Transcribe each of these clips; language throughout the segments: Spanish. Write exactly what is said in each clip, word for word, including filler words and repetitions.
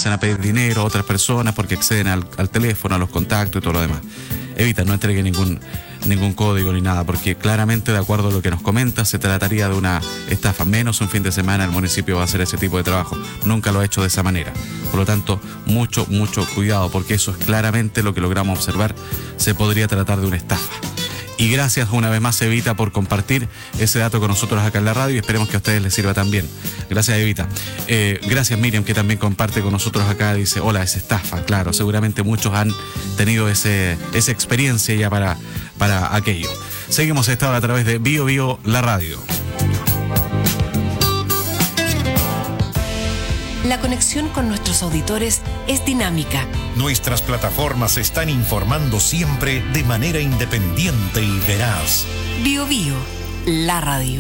comiencen a pedir dinero a otras personas porque acceden al, al teléfono, a los contactos y todo lo demás. Evita, no entregue ningún, ningún código ni nada, porque claramente, de acuerdo a lo que nos comenta, se trataría de una estafa. Menos un fin de semana el municipio va a hacer ese tipo de trabajo. Nunca lo ha hecho de esa manera. Por lo tanto, mucho, mucho cuidado, porque eso es claramente lo que logramos observar. Se podría tratar de una estafa. Y gracias una vez más, Evita, por compartir ese dato con nosotros acá en la radio, y esperemos que a ustedes les sirva también. Gracias, Evita. Eh, gracias, Miriam, que también comparte con nosotros acá. Dice, hola, es estafa. Claro, seguramente muchos han tenido ese, esa experiencia ya para, para aquello. Seguimos esta hora a través de Bio Bio, la radio. La conexión con nuestros auditores es dinámica. Nuestras plataformas están informando siempre de manera independiente y veraz. Bio Bio, la radio.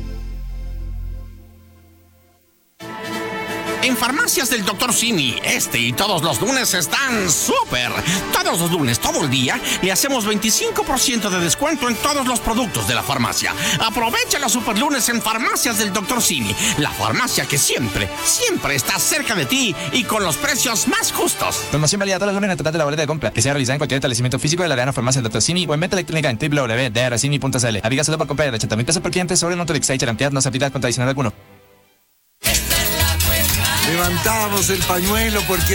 En Farmacias del doctor Simi, este y todos los lunes están súper. Todos los lunes, todo el día, le hacemos veinticinco por ciento de descuento en todos los productos de la farmacia. Aprovecha los super lunes en Farmacias del doctor Simi, la farmacia que siempre, siempre está cerca de ti y con los precios más justos. Promoción válida todos los lunes en el total de la boleta de compra, que sea realizada en cualquier establecimiento físico de la Arena Farmacia del doctor Simi o en venta electrónica en doble u doble u doble u punto d r simi punto c l. Aplica solo por compra de ochenta mil pesos por cliente sobre un Autolixage garantía no se aplica con tradicional alguno. Levantamos el pañuelo porque